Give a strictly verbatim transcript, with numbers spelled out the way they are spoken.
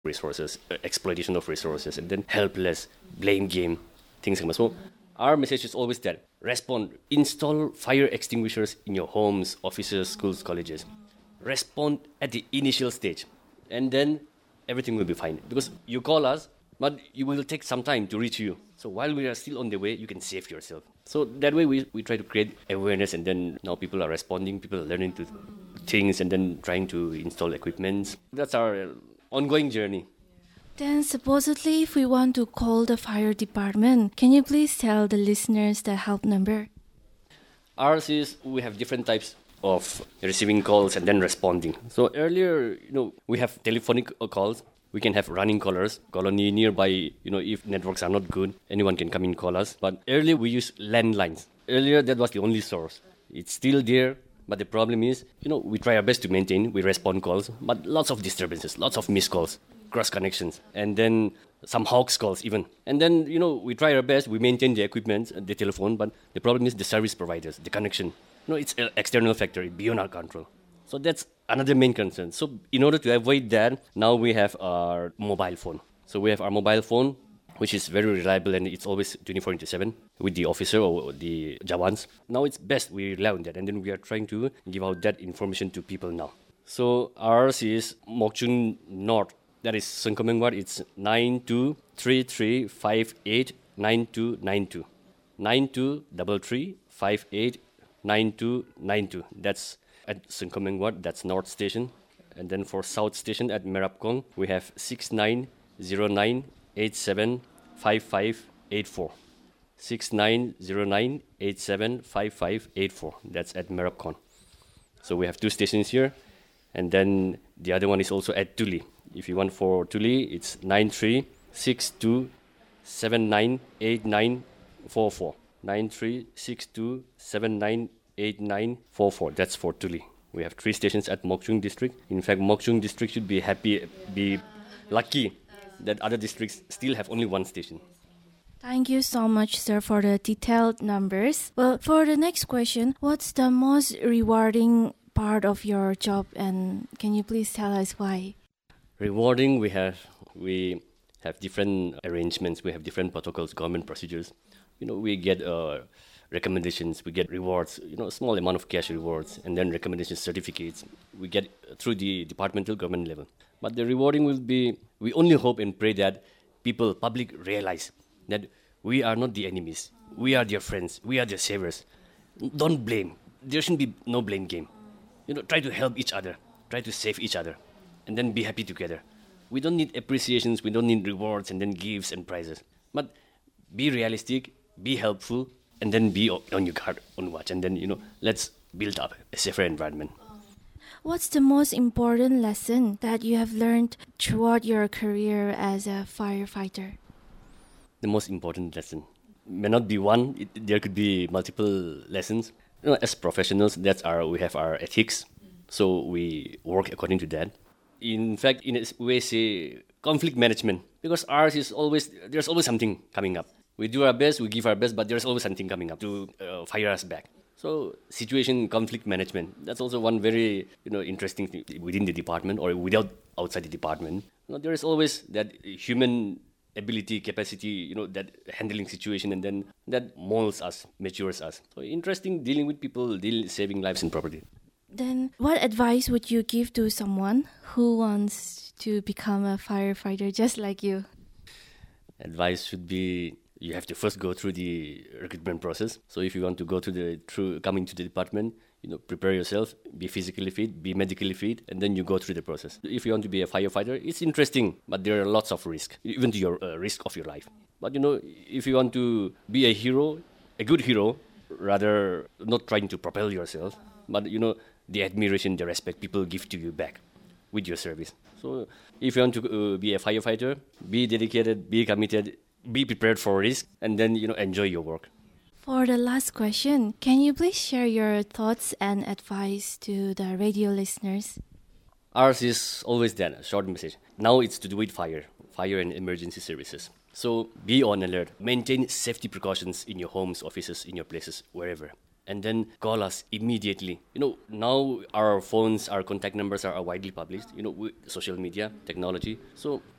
resources, uh, exploitation of resources, and then helpless, blame game, things like that. So our message is always that respond, install fire extinguishers in your homes, offices, schools, colleges. Respond at the initial stage, and then everything will be fine. Because you call us, but it will take some time to reach you. So while we are still on the way, you can save yourself. So that way we, we try to create awareness, and then now people are responding, people are learning to things, and then trying to install equipment. That's our ongoing journey. Then supposedly if we want to call the fire department, can you please tell the listeners the help number? Ours is, we have different types of receiving calls and then responding. So earlier, you know, we have telephonic calls. We can have running callers, colony nearby, you know, if networks are not good, anyone can come and call us. But earlier we used landlines. Earlier that was the only source. It's still there, but the problem is, you know, we try our best to maintain, we respond calls, but lots of disturbances, lots of missed calls, cross connections, and then some hawks calls even. And then, you know, we try our best, we maintain the equipment, the telephone, but the problem is the service providers, the connection. You know, it's an external factor, beyond our control. So that's another main concern. So in order to avoid that, now we have our mobile phone. So we have our mobile phone, which is very reliable, and it's always twenty-four into seven with the officer or the Jawans. Now it's best we rely on that, and then we are trying to give out that information to people now. So ours is Mokchung North. That is Sengkemeng Ward. It's nine two three three five eight nine two nine two. nine two three three five eight nine two nine two. That's at Sengkemeng Ward. That's North Station. And then for South Station at Merapkong, we have six nine zero nine eight seven five five eight four. six nine zero nine eight seven five five eight four. That's at Merapkong. So we have two stations here. And then the other one is also at Tuli. If you want for Tuli, it's nine three six two seven nine eight nine four four. nine three six two seven nine eight nine four four. That's for Tuli. We have three stations at Mokchung District. In fact, Mokchung District should be happy, be lucky that other districts still have only one station. Thank you so much, sir, for the detailed numbers. Well, for the next question, what's the most rewarding part of your job, and can you please tell us why? Rewarding, we have we have different arrangements, we have different protocols, government procedures. You know, we get uh, recommendations, we get rewards, you know, a small amount of cash rewards, and then recommendation certificates we get through the departmental government level. But the rewarding will be, we only hope and pray that people, public, realize that we are not the enemies. We are their friends. We are their saviors. Don't blame. There shouldn't be no blame game. You know, try to help each other. Try to save each other. And then be happy together. We don't need appreciations. We don't need rewards and then gifts and prizes. But be realistic, be helpful, and then be on your guard, on watch. And then, you know, let's build up a safer environment. What's the most important lesson that you have learned throughout your career as a firefighter? The most important lesson may not be one. It, there could be multiple lessons. You know, as professionals, that's our we have our ethics, so we work according to that. In fact, in a way, say conflict management, because ours is always there's always something coming up. We do our best, we give our best, but there's always something coming up to uh, fire us back. So situation conflict management, that's also one very you know interesting thing within the department or without outside the department. You know, there is always that human ability, capacity, you know, that handling situation, and then that molds us, matures us. So interesting dealing with people, deal saving lives and property. Then what advice would you give to someone who wants to become a firefighter just like you? Advice should be, you have to first go through the recruitment process. So if you want to go to the through coming to the department, you know, prepare yourself, be physically fit, be medically fit, and then you go through the process. If you want to be a firefighter, it's interesting, but there are lots of risks, even to your uh, risk of your life. But you know, if you want to be a hero, a good hero, rather not trying to propel yourself, but you know, the admiration, the respect people give to you back with your service. So if you want to uh, be a firefighter, be dedicated, be committed, be prepared for risk, and then you know enjoy your work. For the last question, can you please share your thoughts and advice to the radio listeners? Ours is always that, a short message. Now it's to do with fire, fire and emergency services. So be on alert. Maintain safety precautions in your homes, offices, in your places, wherever. And then call us immediately. You know, now our phones, our contact numbers are widely published, you know, with social media, technology. So